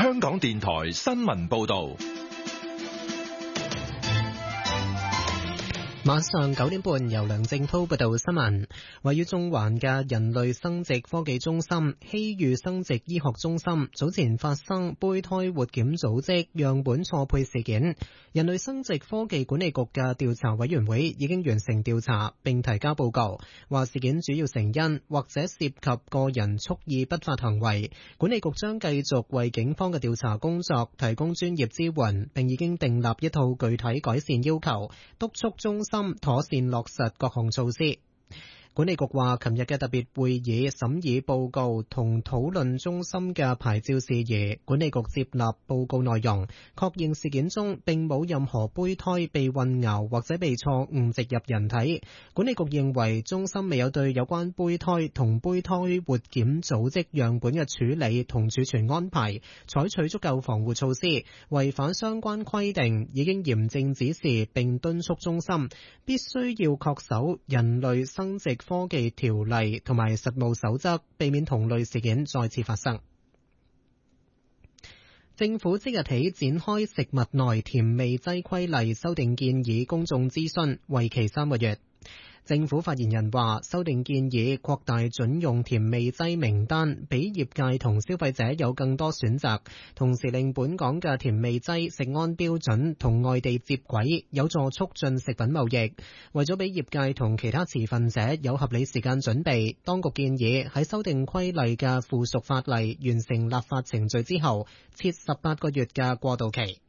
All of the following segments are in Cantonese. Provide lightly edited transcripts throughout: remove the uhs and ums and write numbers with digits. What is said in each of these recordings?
香港電台新聞報道。 晚上9點半，由梁正濤報道新聞。位於中環嘅人類生殖科技中心希裕生殖醫學中心早前發生胚胎活檢組織樣本錯配事件，人類生殖科技管理局嘅調查委員會已經完成調查並提交報告，話事件主要成因或者涉及個人蓄意不法行為。管理局將繼續為警方嘅調查工作提供專業支援，並已經訂立一套具體改善要求，督促中心妥善落實各項措施。管理局話，琴日嘅特別會議審議報告同討論中心嘅牌照事宜，管理局接納報告內容，確認事件中並冇任何胚胎被混淆或者被錯誤植入人體。管理局認為中心未有對有關胚胎同胚胎活檢組織樣本嘅處理同儲存安排採取足夠防護措施，違反相關規定，已經嚴正指示並敦促中心必須要恪守人類生殖科技條例同埋實務守則，避免同類事件再次發生。政府即日起展開食物內甜味劑規例修訂建議公眾諮詢，為期3個月。政府發言人話，修訂建議擴大準用甜味劑名單，俾業界同消費者有更多選擇，同時令本港嘅甜味劑食安標準同外地接軌，有助促進食品貿易。為咗俾業界同其他持份者有合理時間準備，當局建議喺修訂規例嘅附屬法例完成立法程序之後，設18個月嘅過渡期。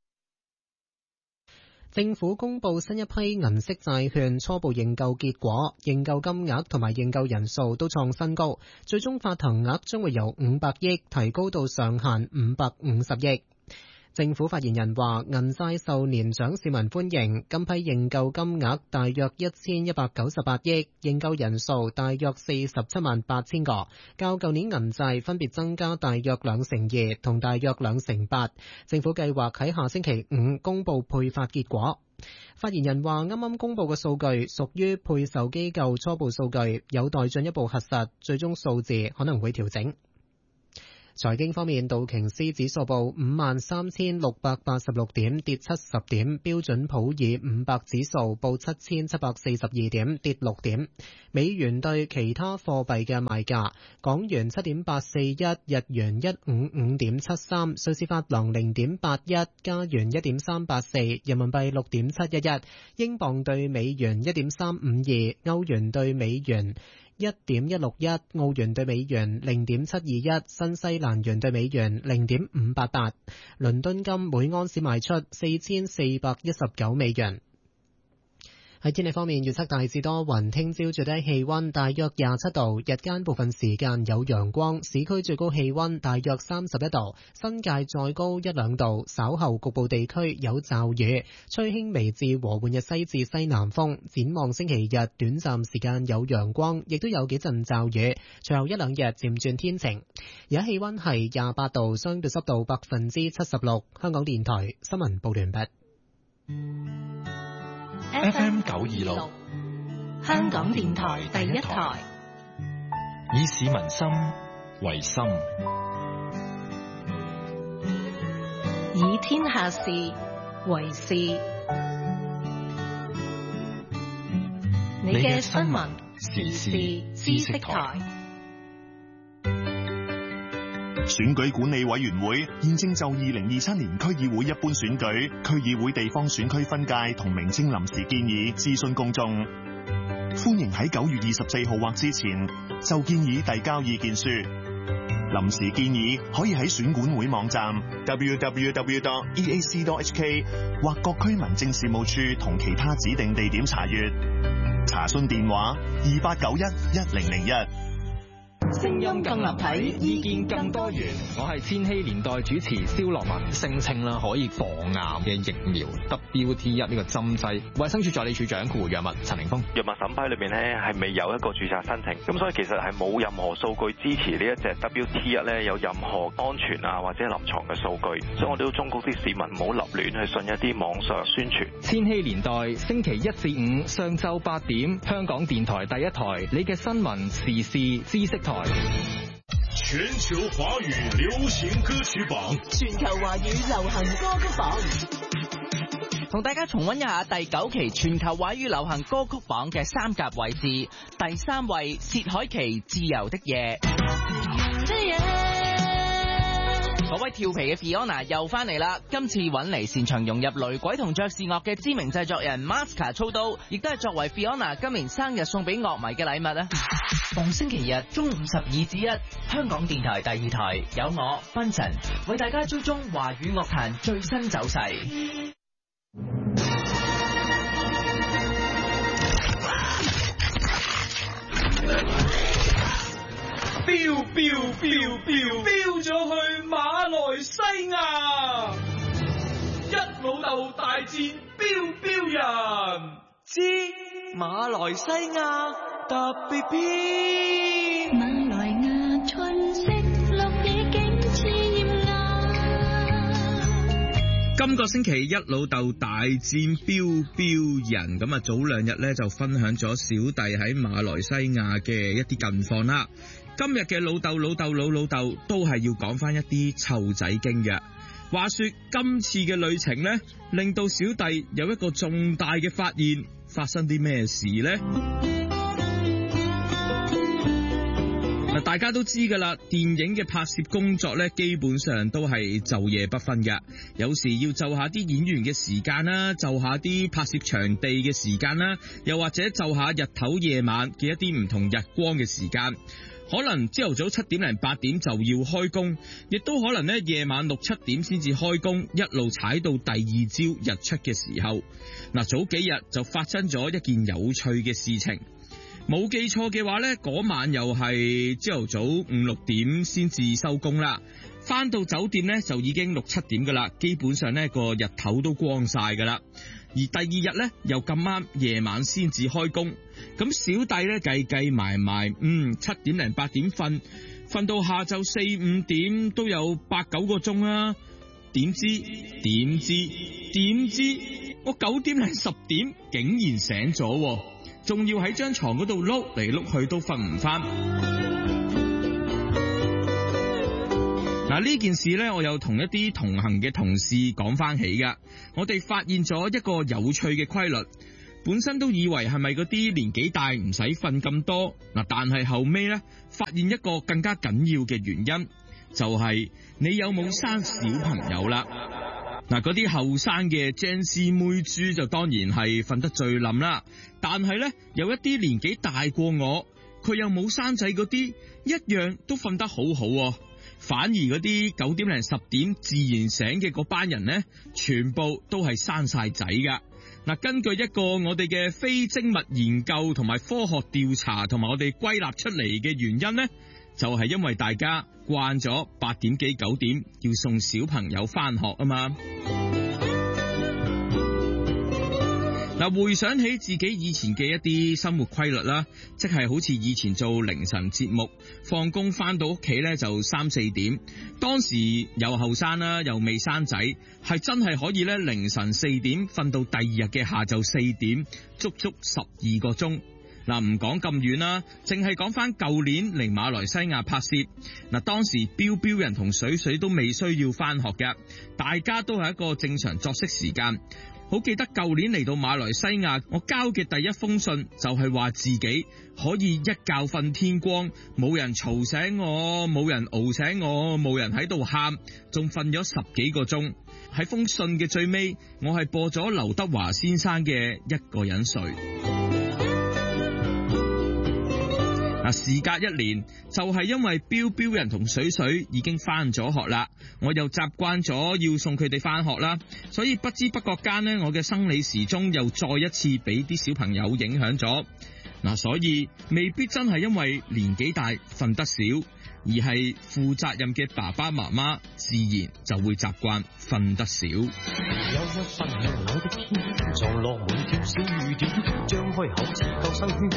政府公布新一批銀色債券初步認購結果，認購金額同埋認購人數都創新高，最終發行額將會由500億提高到上限550億。政府發言人話，銀債受年長市民歡迎，今批認購金額大約1198億，認購人數大約478000個，較舊年銀債分別增加大約2%同大約2%8%。政府計劃喺下星期5公布配發結果。發言人話，啱啱公布嘅數據屬於配售機構初步數據，有待進一步核實，最終數字可能會調整。財經方面，道瓊斯指數報53686點，跌70點；標準普爾500指數報7742點，跌6點。美元對其他貨幣嘅賣價：港元7.841，日元155.73，瑞士法郎0.81，加元1.384，人民幣6.711，英鎊對美元1.352，歐元對美元1.161，澳元對美元0.721，新西蘭元對美元0.588。倫敦金每盎司賣出4419美元。喺天氣方面，預測大致多雲，聽朝最低氣溫大約27度，日間部分時間有陽光，市區最高氣溫大約31度，新界再高1-2度，稍後局部地區有驟雨，吹輕微至和緩嘅西至西南風。展望星期日，短暫時間有陽光，亦都有幾陣驟雨，隨後1-2日漸轉天晴。而家氣溫係28度，相對濕度76%。香港電台新聞報完畢。 FM 926， 香港電台第一台， 以市民心為心， 以天下事為事。你嘅新聞時事知識台。 選舉管理委員會現正就2027年區議會一般選舉、區議會地方選區分界同名稱臨時建議諮詢公眾，歡迎喺9月24號或之前就建議遞交意見書。臨時建議可以喺選管會網站 www.eac.hk 或各區民政事務處同其他指定地點查閱。查詢電話28911001。 聲音更立體，意見更多元。 我係千禧年代主持蕭樂文，聲稱啦可以防癌嘅疫苗 WT1 呢個針劑，衛生署助理署長顧藥物陳凌峰。 藥物審批裏邊咧係未有一個註冊申請，咁所以其實係冇任何數據支持呢一隻 WT1 咧有任何安全啊或者臨床嘅數據，所以我哋都忠告啲市民唔好立亂去信一啲網上宣傳。 千禧年代星期1至5上晝8點，香港電台第一台，你嘅新聞時事知識台。 全球華語流行歌曲榜， 全球華語流行歌曲榜， 同大家重溫一下第9期全球華語流行歌曲榜嘅3甲位置。第3位，薛凱琪《自由的夜》。嗰位調皮嘅 Fiona 又翻嚟啦，今次揾嚟擅長融入雷鬼同爵士樂嘅知名製作人 Maska 操刀，亦都係作為 Fiona 今年生日送俾樂迷嘅禮物啊！逢星期日中午12至1，香港電台第2台有我 Vincent 為大家追蹤華語樂壇最新走勢。 飆咗去馬來西亞，一老豆大戰飆人之馬來西亞特別篇。 馬來亞春色綠野景似艷壓。 今個星期一老豆大戰飆人，咁啊早2日咧就分享咗小弟喺馬來西亞嘅一啲近況啦。今日嘅老豆都係要講翻一啲湊仔經嘅。話說今次嘅旅程呢，令到小弟有一個重大嘅發現，發生啲咩事呢？嗱，大家都知噶啦，電影嘅拍攝工作呢，基本上都係晝夜不分嘅。有時要就下啲演員嘅時間啦，就下啲拍攝場地嘅時間啦，又或者就下日頭夜晚嘅一啲唔同日光嘅時間。可能朝頭早7點零8點就要開工，亦都可能呢夜晚6、7點先至開工，一路踩到第2朝日出嘅時候。嗱，早幾日就發生咗一件有趣嘅事情，冇記錯嘅話呢，嗰晚又係朝頭早5、6點先至收工啦。翻到酒店呢就已經6、7點噶啦，基本上呢個日頭都光晒噶啦。而第2日呢又咁啱夜晚先至開工，咁小弟呢計埋7點零8點瞓到下晝4、5點都有8、9個鐘啦。點知我9點零10點竟然醒咗，仲要喺張床嗰度碌嚟碌去都瞓唔翻。嗱，呢件事呢，我有同一啲同行嘅同事講翻起噶。我哋發現咗一個有趣嘅規律，本身都以為係咪嗰啲年紀大唔使瞓咁多嗱，但係後尾呢，發現一個更加緊要嘅原因，就係你有冇生小朋友啦。嗱，嗰啲後生嘅精師妹豬就當然係瞓得最冧啦，但係呢，有一啲年紀大過我，佢又冇生仔嗰啲，一樣都瞓得好好。反而嗰啲9點零10點自然醒嘅嗰班人呢，全部都係生晒仔噶。嗱，根據一個我哋嘅非精密研究同埋科學調查，同埋我哋歸納出嚟嘅原因呢，就係因為大家慣咗8點幾9點要送小朋友翻學啊嘛。嗱，回想起自己以前嘅一啲生活規律啦，即係好似以前做凌晨節目，放工翻到屋企呢就3、4點，當時又後生啦，又未生仔，係真係可以呢凌晨4點瞓到第2日嘅下晝4點，足12個鐘。嗱，唔講咁遠啦，淨係講翻舊年嚟馬來西亞拍攝，嗱，當時飆人同水水都未需要翻學嘅，大家都係一個正常作息時間。好記得舊年嚟到馬來西亞，我交嘅第一封信就係話自己可以一覺瞓天光，冇人嘈醒我，冇人熬醒我，冇人喺度喊，仲瞓咗10幾個鐘。喺封信嘅最尾，我係播咗劉德華先生嘅《一個人睡》。時隔1年，就係因為飆人同水水已經翻咗學啦，我又習慣咗要送佢哋翻學啦，所以不知不覺間呢，我嘅生理時鐘又再一次俾啲小朋友影響咗。所以未必真係因為年紀大瞓得少，而係負責任嘅爸爸媽媽自然就會習慣瞓得少。有一分我的天，撞落滿條小雨點，張開口似救生圈，